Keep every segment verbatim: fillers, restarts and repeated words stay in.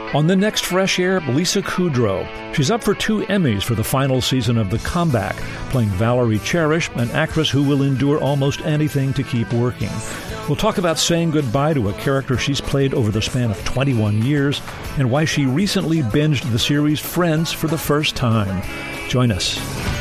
On the next Fresh Air, Lisa Kudrow. She's up for two Emmys for the final season of The Comeback, playing Valerie Cherish, an actress who will endure almost anything to keep working. We'll talk about saying goodbye to a character she's played over the span of twenty-one years and why she recently binged the series Friends for the first time. Join us.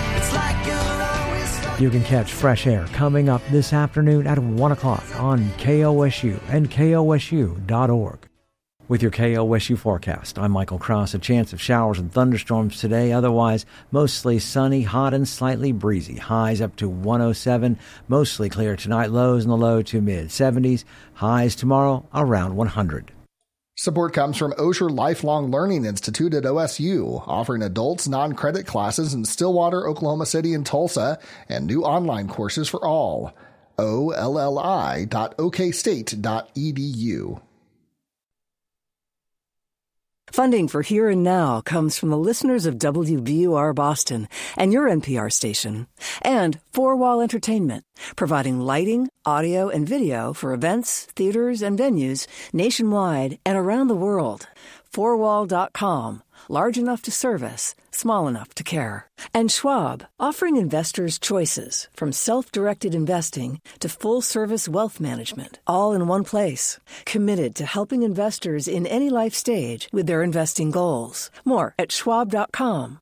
You can catch Fresh Air coming up this afternoon at one o'clock on K O S U and K O S U dot org. With your K O S U forecast, I'm Michael Cross. A chance of showers and thunderstorms today. Otherwise, mostly sunny, hot, and slightly breezy. Highs up to one oh seven. Mostly clear tonight. Lows in the low to mid seventies. Highs tomorrow around one hundred. Support comes from Osher Lifelong Learning Institute at O S U, offering adults non-credit classes in Stillwater, Oklahoma City, and Tulsa, and new online courses for all. O L L I dot O K state dot E D U. Funding for Here and Now comes from the listeners of W B U R Boston and your N P R station, and Four Wall Entertainment, providing lighting, audio, and video for events, theaters, and venues nationwide and around the world. four wall dot com, large enough to service, small enough to care. And Schwab, offering investors choices from self-directed investing to full-service wealth management, all in one place. Committed to helping investors in any life stage with their investing goals. More at schwab dot com.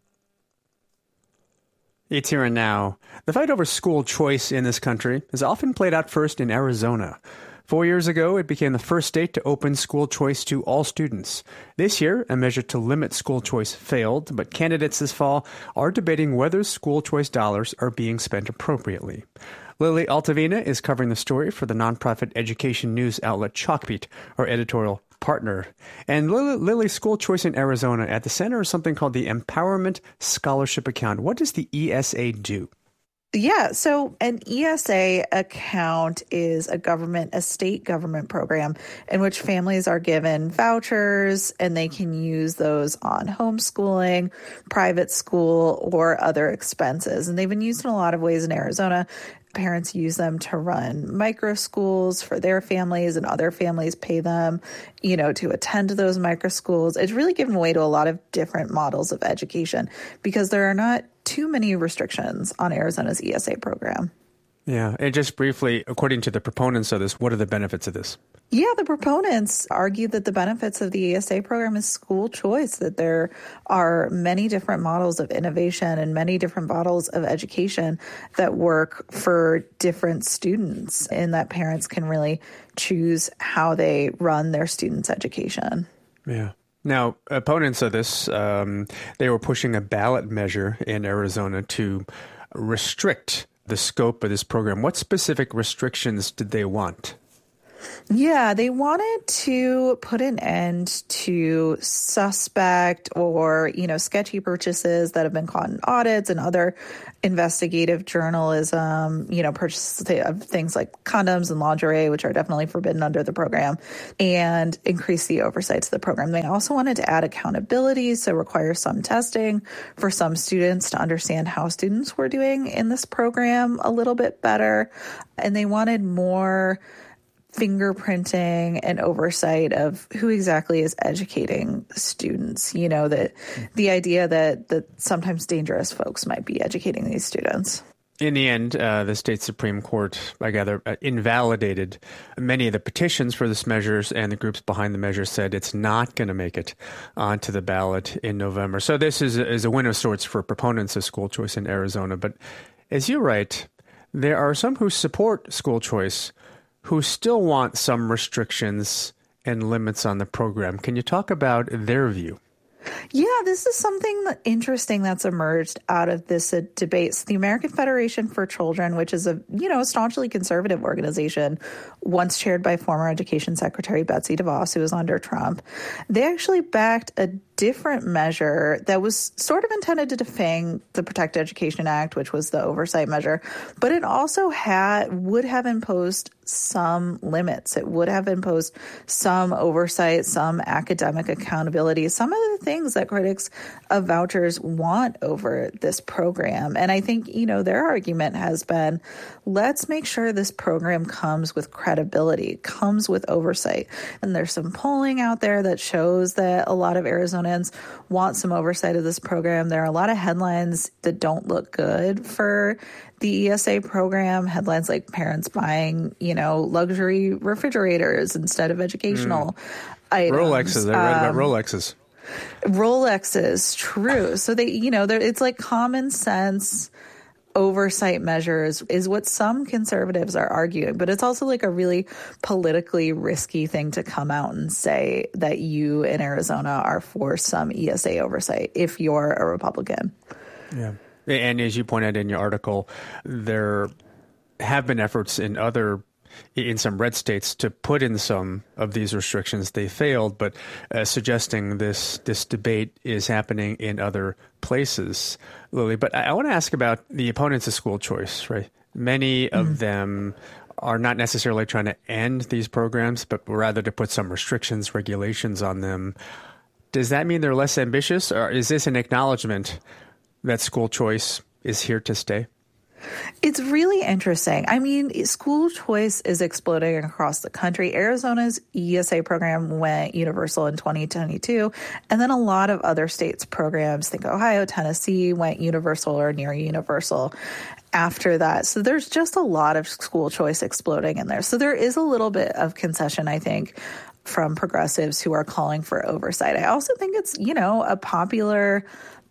It's Here and Now. The fight over school choice in this country is often played out first in Arizona. Four years ago, it became the first state to open school choice to all students. This year, a measure to limit school choice failed, but candidates this fall are debating whether school choice dollars are being spent appropriately. Lily Altavina is covering the story for the nonprofit education news outlet Chalkbeat, our editorial partner. And Lily, Lily, school choice in Arizona, at the center is something called the Empowerment Scholarship Account. What does the E S A do? Yeah, so an E S A account is a government, a state government program in which families are given vouchers and they can use those on homeschooling, private school, or other expenses. And they've been used in a lot of ways in Arizona. Parents use them to run micro schools for their families, and other families pay them, you know, to attend those micro schools. It's really given way to a lot of different models of education because there are not too many restrictions on Arizona's E S A program. Yeah. And just briefly, according to the proponents of this, what are the benefits of this? Yeah, the proponents argue that the benefits of the E S A program is school choice, that there are many different models of innovation and many different models of education that work for different students, and that parents can really choose how they run their students' education. Yeah. Now, opponents of this, um, they were pushing a ballot measure in Arizona to restrict the scope of this program. What specific restrictions did they want? Yeah, they wanted to put an end to suspect or, you know, sketchy purchases that have been caught in audits and other investigative journalism, you know, purchases of things like condoms and lingerie, which are definitely forbidden under the program, and increase the oversight to the program. They also wanted to add accountability, so require some testing for some students to understand how students were doing in this program a little bit better. And they wanted more fingerprinting and oversight of who exactly is educating students. You know, that the idea that, that sometimes dangerous folks might be educating these students. In the end, uh, the state Supreme Court, I gather, uh, invalidated many of the petitions for this measures, and the groups behind the measure said it's not going to make it onto the ballot in November. So this is a, is a win of sorts for proponents of school choice in Arizona. But as you write, there are some who support school choice who still want some restrictions and limits on the program. Can you talk about their view? Yeah, this is something that interesting that's emerged out of this uh, debate. So the American Federation for Children, which is a, you know, staunchly conservative organization, once chaired by former Education Secretary Betsy DeVos, who was under Trump, they actually backed a different measure that was sort of intended to defang the Protect Education Act, which was the oversight measure, but it also had would have imposed some limits. It would have imposed some oversight, some academic accountability, some of the things that critics of vouchers want over this program. And I think, you know, their argument has been, let's make sure this program comes with credibility, comes with oversight. And there's some polling out there that shows that a lot of Arizonans want some oversight of this program. There are a lot of headlines that don't look good for the E S A program, headlines like parents buying, you know, luxury refrigerators instead of educational mm. items. Rolexes. I read about um, Rolexes. Rolexes, true. So they, you know, it's like common sense oversight measures is what some conservatives are arguing, but it's also like a really politically risky thing to come out and say that you in Arizona are for some E S A oversight if you're a Republican. Yeah. And as you pointed in your article, there have been efforts in other, in some red states to put in some of these restrictions. They failed, but uh, suggesting this this debate is happening in other places, Lily. But I, I want to ask about the opponents of school choice, right? Many of mm-hmm. them are not necessarily trying to end these programs, but rather to put some restrictions, regulations on them. Does that mean they're less ambitious, or is this an acknowledgement that school choice is here to stay? It's really interesting. I mean, school choice is exploding across the country. Arizona's E S A program went universal in twenty twenty-two, and then a lot of other states' programs, think Ohio, Tennessee, went universal or near universal after that. So there's just a lot of school choice exploding in there. So there is a little bit of concession, I think, from progressives who are calling for oversight. I also think it's, you know, a popular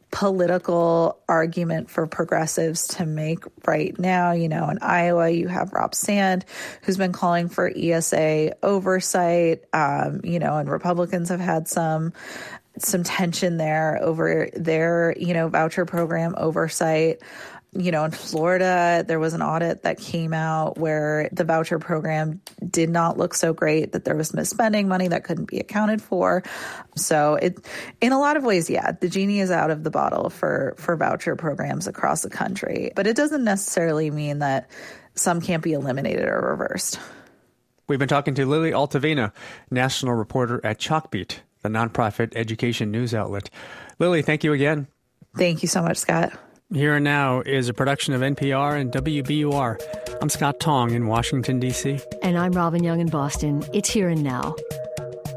political argument for progressives to make right now. You know, in Iowa, you have Rob Sand, who's been calling for E S A oversight, um, you know, and Republicans have had some some tension there over their, you know, voucher program oversight. You know, in Florida, there was an audit that came out where the voucher program did not look so great, that there was misspending money that couldn't be accounted for. So it, in a lot of ways, yeah, the genie is out of the bottle for, for voucher programs across the country. But it doesn't necessarily mean that some can't be eliminated or reversed. We've been talking to Lily Altavena, national reporter at Chalkbeat, the nonprofit education news outlet. Lily, thank you again. Thank you so much, Scott. Here and Now is a production of N P R and W B U R. I'm Scott Tong in Washington, D C. And I'm Robin Young in Boston. It's Here and Now.